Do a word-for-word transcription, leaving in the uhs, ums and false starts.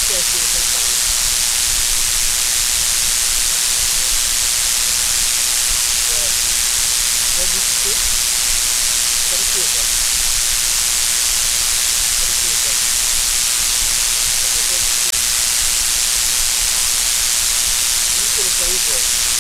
Yes, yes, what did you say? Forty-eight. Forty-eight. You can say hivyo.